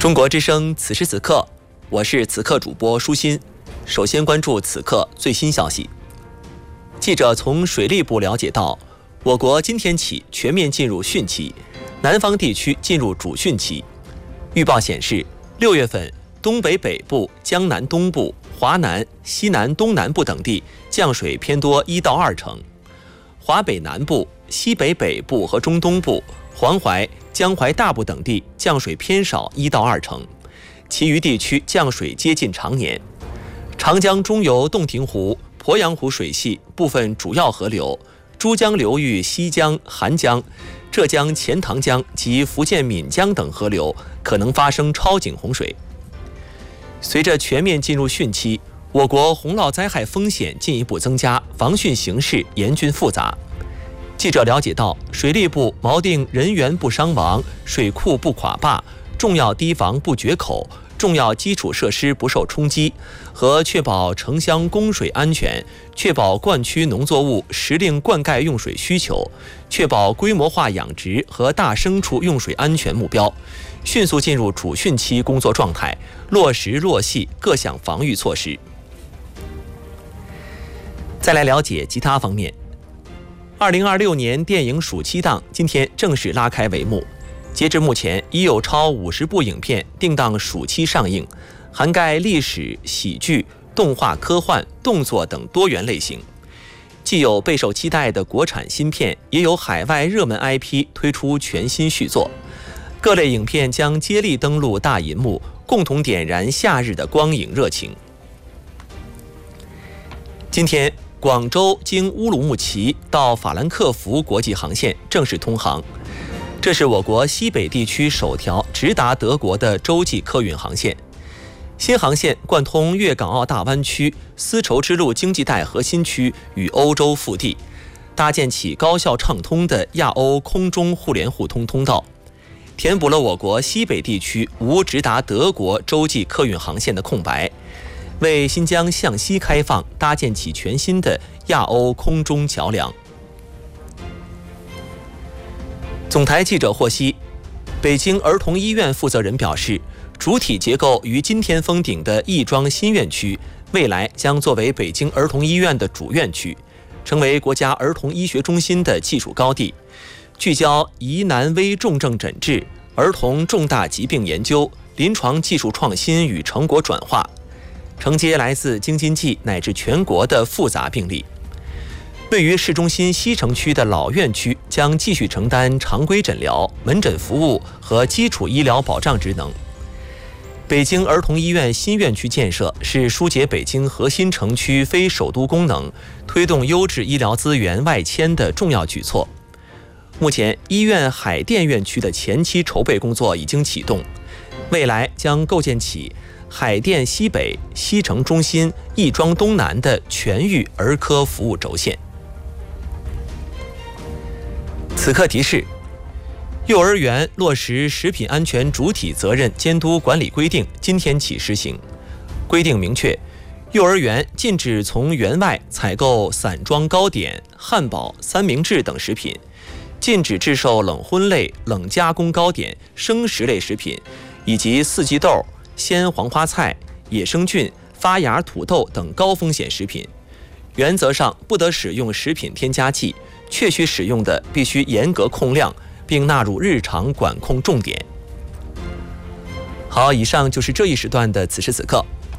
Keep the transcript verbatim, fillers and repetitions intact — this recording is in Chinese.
中国之声，此时此刻，我是此刻主播舒心。首先关注此刻最新消息。记者从水利部了解到，我国今天起全面进入汛期，南方地区进入主汛期。预报显示，六月份东北北部、江南东部、华南、西南东南部等地降水偏多一到二成，华北南部、西北北部和中东部、黄淮、江淮大部等地降水偏少一到二成，其余地区降水接近常年。长江中游洞庭湖、鄱阳湖水系部分主要河流、珠江流域西江、邗江、浙江钱塘江及福建闽江等河流可能发生超警洪水。随着全面进入汛期，我国洪涝灾害风险进一步增加，防汛形势严峻复杂。记者了解到，水利部锚定人员不伤亡、水库不垮坝、重要堤防不决口、重要基础设施不受冲击和确保城乡供水安全，确保灌区农作物时令灌溉用水需求，确保规模化养殖和大牲畜用水安全目标，迅速进入主汛期工作状态，落实落细各项防御措施。再来了解其他方面。二零二六年电影暑期档今天正式拉开帷幕，截至目前已有超五十部影片定档暑期上映，涵盖历史、喜剧、动画、科幻、动作等多元类型。既有备受期待的国产新片，也有海外热门 I P 推出全新续作。各类影片将接力登陆大银幕，共同点燃夏日的光影热情。今天，广州经乌鲁木齐到法兰克福国际航线正式通航，这是我国西北地区首条直达德国的洲际客运航线。新航线贯通粤港澳大湾区、丝绸之路经济带核心区与欧洲腹地，搭建起高效畅通的亚欧空中互联互通通道，填补了我国西北地区无直达德国洲际客运航线的空白，为新疆向西开放搭建起全新的亚欧空中桥梁。总台记者获悉，北京儿童医院负责人表示，主体结构于今天封顶的亦庄新院区，未来将作为北京儿童医院的主院区，成为国家儿童医学中心的技术高地，聚焦疑难危重症诊治、儿童重大疾病研究、临床技术创新与成果转化，承接来自京津冀乃至全国的复杂病例。位于市中心西城区的老院区将继续承担常规诊疗、门诊服务和基础医疗保障职能。北京儿童医院新院区建设是疏解北京核心城区非首都功能、推动优质医疗资源外迁的重要举措。目前，医院海淀院区的前期筹备工作已经启动，未来将构建起海淀西北、西城中心、亦庄东南的全域儿科服务轴线。此刻提示：幼儿园落实食品安全主体责任监督管理规定今天起施行。规定明确，幼儿园禁止从园外采购散装糕点、汉堡、三明治等食品，禁止制售冷荤类、冷加工糕点、生食类食品，以及四季豆、鲜黄花菜、野生菌、发芽土豆等高风险食品。原则上不得使用食品添加剂，确需使用的必须严格控量，并纳入日常管控重点。好，以上就是这一时段的此时此刻，